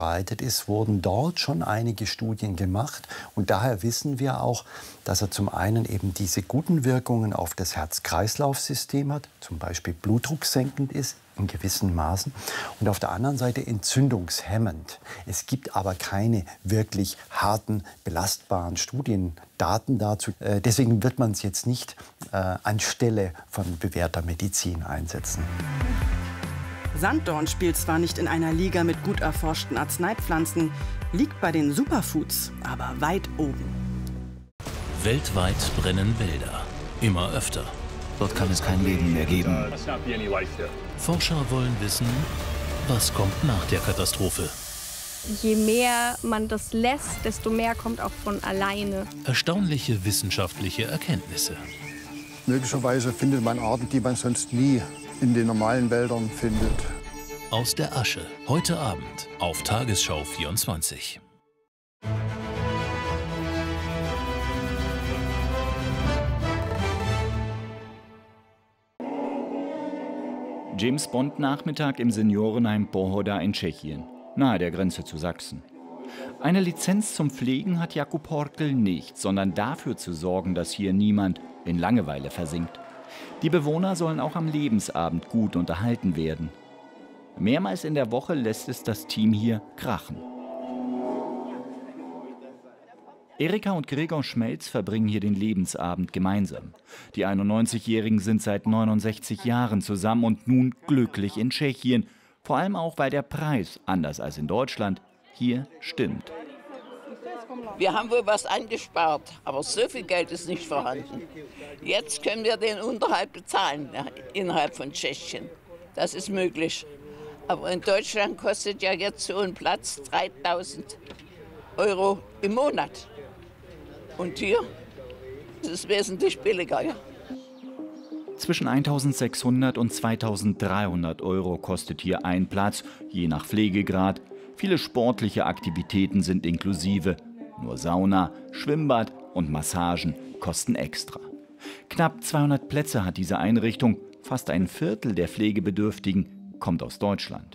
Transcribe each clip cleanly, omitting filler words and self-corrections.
ist, wurden dort schon einige Studien gemacht. Und daher wissen wir auch, dass er zum einen eben diese guten Wirkungen auf das Herz-Kreislauf-System hat, zum Beispiel blutdrucksenkend ist, in gewissen Maßen, und auf der anderen Seite entzündungshemmend. Es gibt aber keine wirklich harten, belastbaren Studiendaten dazu. Deswegen wird man es jetzt nicht anstelle von bewährter Medizin einsetzen. Sanddorn spielt zwar nicht in einer Liga mit gut erforschten Arzneipflanzen, liegt bei den Superfoods aber weit oben. Weltweit brennen Wälder. Immer öfter. Dort kann es kein Leben mehr geben. Forscher wollen wissen, was kommt nach der Katastrophe. Je mehr man das lässt, desto mehr kommt auch von alleine. Erstaunliche wissenschaftliche Erkenntnisse. Möglicherweise findet man Arten, die man sonst nie in den normalen Wäldern findet. Aus der Asche. Heute Abend auf Tagesschau 24. James-Bond-Nachmittag im Seniorenheim Pohoda in Tschechien, nahe der Grenze zu Sachsen. Eine Lizenz zum Pflegen hat Jakub Horkel nicht, sondern dafür zu sorgen, dass hier niemand in Langeweile versinkt. Die Bewohner sollen auch am Lebensabend gut unterhalten werden. Mehrmals in der Woche lässt es das Team hier krachen. Erika und Gregor Schmelz verbringen hier den Lebensabend gemeinsam. Die 91-Jährigen sind seit 69 Jahren zusammen und nun glücklich in Tschechien. Vor allem auch, weil der Preis, anders als in Deutschland, hier stimmt. Wir haben wohl was angespart, aber so viel Geld ist nicht vorhanden. Jetzt können wir den Unterhalt bezahlen innerhalb von Tschechien. Das ist möglich. Aber in Deutschland kostet ja jetzt so ein Platz 3.000 € im Monat. Und hier ist es wesentlich billiger. Ja? Zwischen 1.600 und 2.300 € kostet hier ein Platz, je nach Pflegegrad. Viele sportliche Aktivitäten sind inklusive. Nur Sauna, Schwimmbad und Massagen kosten extra. Knapp 200 Plätze hat diese Einrichtung. Fast ein Viertel der Pflegebedürftigen kommt aus Deutschland.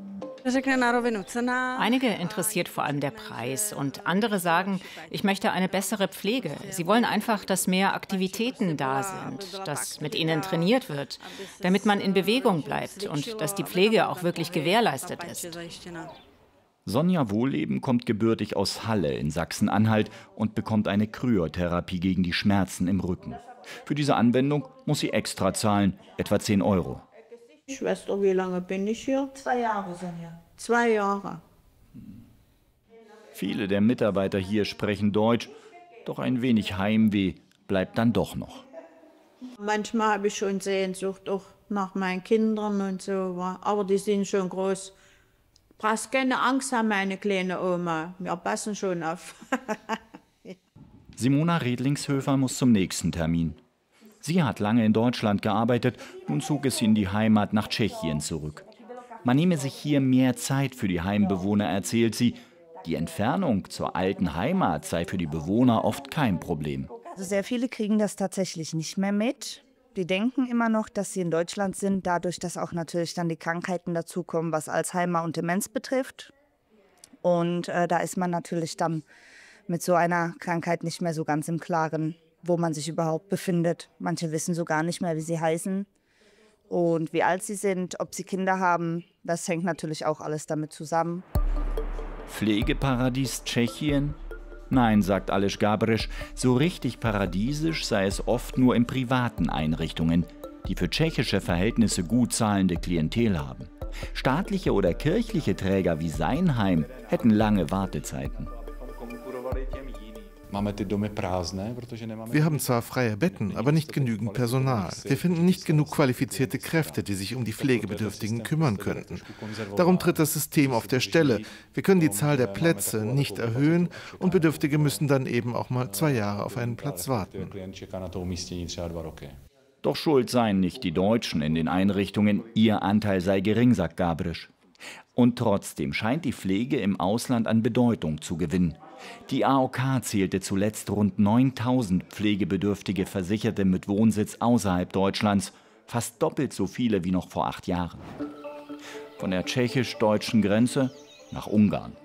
Einige interessiert vor allem der Preis und andere sagen, ich möchte eine bessere Pflege. Sie wollen einfach, dass mehr Aktivitäten da sind, dass mit ihnen trainiert wird, damit man in Bewegung bleibt und dass die Pflege auch wirklich gewährleistet ist. Sonja Wohlleben kommt gebürtig aus Halle in Sachsen-Anhalt und bekommt eine Kryotherapie gegen die Schmerzen im Rücken. Für diese Anwendung muss sie extra zahlen, etwa 10 €. Schwester, wie lange bin ich hier? 2 Jahre, Sonja. 2 Jahre. Viele der Mitarbeiter hier sprechen Deutsch, doch ein wenig Heimweh bleibt dann doch noch. Manchmal habe ich schon Sehnsucht auch nach meinen Kindern und so, aber die sind schon groß. Brauchst keine Angst haben, meine kleine Oma. Wir passen schon auf. Simona Redlingshöfer muss zum nächsten Termin. Sie hat lange in Deutschland gearbeitet, nun zog es sie in die Heimat nach Tschechien zurück. Man nehme sich hier mehr Zeit für die Heimbewohner, erzählt sie. Die Entfernung zur alten Heimat sei für die Bewohner oft kein Problem. Also sehr viele kriegen das tatsächlich nicht mehr mit. Die denken immer noch, dass sie in Deutschland sind, dadurch, dass auch natürlich dann die Krankheiten dazukommen, was Alzheimer und Demenz betrifft. Und da ist man natürlich dann mit so einer Krankheit nicht mehr so ganz im Klaren, wo man sich überhaupt befindet. Manche wissen so gar nicht mehr, wie sie heißen und wie alt sie sind, ob sie Kinder haben. Das hängt natürlich auch alles damit zusammen. Pflegeparadies Tschechien? Nein, sagt Aleš Gabriš, so richtig paradiesisch sei es oft nur in privaten Einrichtungen, die für tschechische Verhältnisse gut zahlende Klientel haben. Staatliche oder kirchliche Träger wie sein Heim hätten lange Wartezeiten. Wir haben zwar freie Betten, aber nicht genügend Personal. Wir finden nicht genug qualifizierte Kräfte, die sich um die Pflegebedürftigen kümmern könnten. Darum tritt das System auf der Stelle. Wir können die Zahl der Plätze nicht erhöhen und Bedürftige müssen dann eben auch mal 2 Jahre auf einen Platz warten. Doch schuld seien nicht die Deutschen in den Einrichtungen, ihr Anteil sei gering, sagt Gabriš. Und trotzdem scheint die Pflege im Ausland an Bedeutung zu gewinnen. Die AOK zählte zuletzt rund 9.000 pflegebedürftige Versicherte mit Wohnsitz außerhalb Deutschlands, fast doppelt so viele wie noch vor 8 Jahren. Von der tschechisch-deutschen Grenze nach Ungarn.